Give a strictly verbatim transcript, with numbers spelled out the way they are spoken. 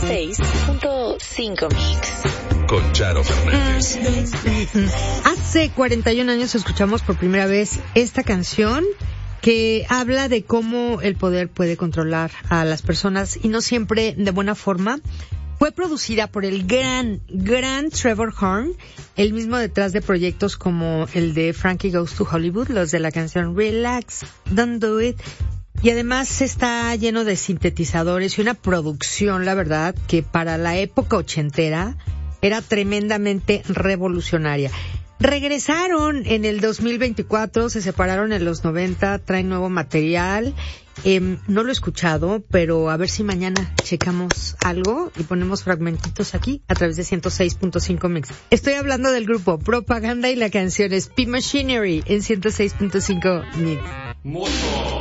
seis punto cinco Mix. Con Charo Fernández. Hace cuarenta y un años escuchamos por primera vez esta canción que habla de cómo el poder puede controlar a las personas y no siempre de buena forma. Fue producida por el gran, gran Trevor Horn, el mismo detrás de proyectos como el de Frankie Goes to Hollywood, los de la canción Relax, Don't Do It. Y además está lleno de sintetizadores y una producción, la verdad, que para la época ochentera era tremendamente revolucionaria. Regresaron en el dos mil veinticuatro, se separaron en los noventa, traen nuevo material. Eh, no lo he escuchado, pero a ver si mañana checamos algo y ponemos fragmentitos aquí a través de ciento seis punto cinco Mix. Estoy hablando del grupo Propaganda y la canción es P-Machinery en ciento seis punto cinco Mix. Motor.